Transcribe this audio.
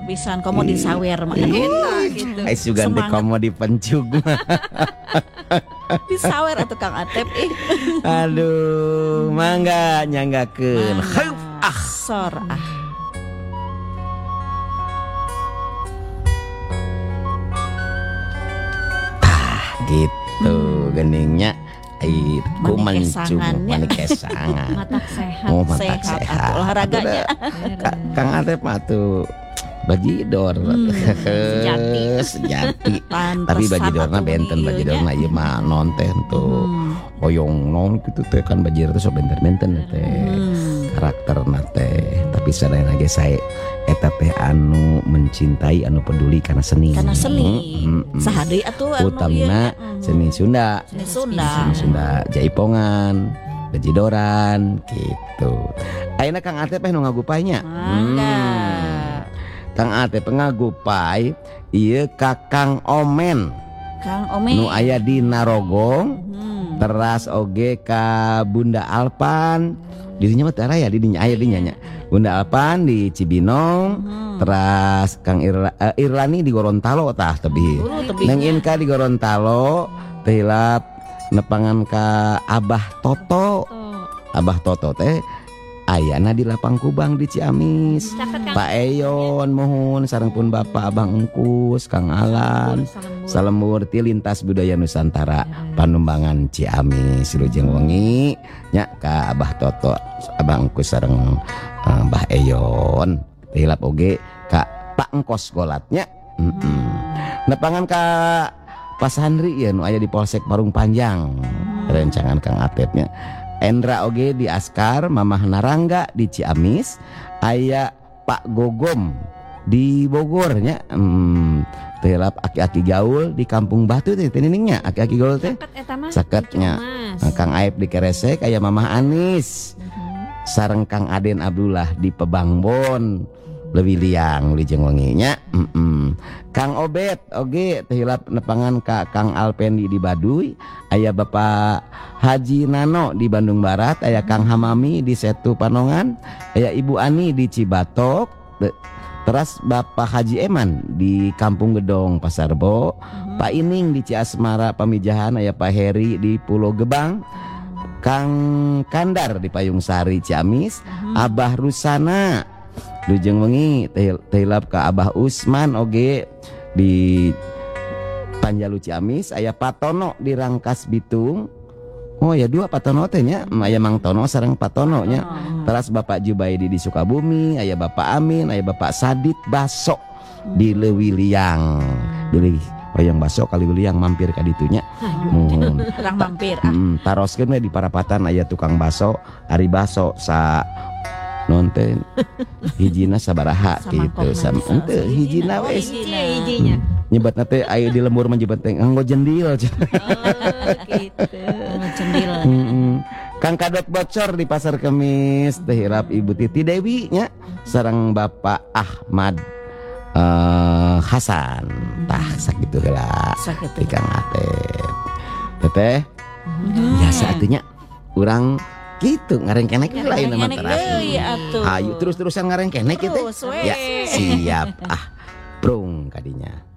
pisan komo di sawer mah gitu. Ais juga teh komo di pencug. Di sawer atuh Kang Atep Aduh, mangga nyanggakeun. Heup sor gitu geningnya kumencung manikesangan matak sehat matak sehat olahraganya Kang Atep mah tuh bajidor sejati tapi bajidorna benten bajidorna ieu mah nonten tuh hoyong non gitu teh kan bajidor teh sok benten-benten teh karakterna teh tapi sadayana ge sae eta teh anu mencintai anu peduli karena seni saha deui atuh utamina seni Sunda jaipongan bajidoran gitu ayeuna Kang Atep nu ngagupaynya Kang Atep ngagupai ieu Kakang Omen nu aya di Narogong teras oge ka Bunda Alpan dirinya mah teh aya di dinya aya dinya nya Bunda Alpan di Cibinong teras Kang Irlani di Gorontalo tah tebih Neng Inka di Gorontalo teh hilap nepangan ka Abah Toto teh ayana di Lapang Kubang di Ciamis. Pak Eyon mohon sareng pun Bapak Abang Engkus Kang Alan Salemur ti lintas budaya Nusantara Panumbangan Ciamis Lujeng wengi nya ka Abah Toto Abang Engkus sareng Mbah Eyon hilap oge ka Pak Engkos Golatnya nepangan ka Pasandri ya nu aya di Polsek Parung Panjang rencangan Kang Atepnya Endra oge di Askar Mamah Narangga di Ciamis aya Pak Gogom di Bogornya telap aki-aki gaul di Kampung Batu teh tiningnya aki-aki gaul teh saketnya Kang Aep di Keresek aya Mamah Anis sareng Kang Aden Abdullah di Pebangbon lebih liang Lijeng wenginya Kang Obet oge tehilap nepangan ka Kang Alpendi di Baduy aya Bapak Haji Nano di Bandung Barat aya Kang Hamami di Setu Panongan aya Ibu Ani di Cibatok teras Bapak Haji Eman di Kampung Gedong Pasarbo Pak Ining di Ciasmara Pamijahan aya Pak Heri di Pulau Gebang Kang Kandar di Payung Sari Ciamis Abah Rusana Lujeng wengi tehilap ka Abah Usman oge di Panjalu Ciamis aya Patono di Rangkas Bitung oh ya dua Patono teh nya aya Mang Tono sareng Patono nya teras Bapak Jubaidi di Sukabumi aya Bapak Amin aya Bapak Sadit Baso di Leuwiliang deui hoyong baso kali Leuwiliang mampir ka ditunya urang mampir taroskeun we di Parapatan aya tukang baso ari baso sa nonten hijina sabaraha gitu sama ente hijina wes nyebatna teh aya di lembur menjebat teh nganggo jendil gitu jendil Kang Kadot Bocor di Pasar Kemis teh hirap Ibu Titi Dewi nya sareng Bapak Ahmad Hasan tah sakitu heula di Kang Atep teteh biasa atunya urang gitu ngarengkenek lain nama teras ayo terus-terusan ngarengkenek gitu ya siap prung kadinya.